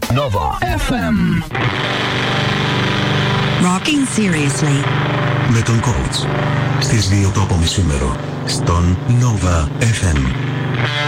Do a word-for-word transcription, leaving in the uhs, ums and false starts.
Nova εφ εμ. Rocking seriously. Με τον coach. Στις δύο το απομισήμερο. Στον Nova εφ εμ.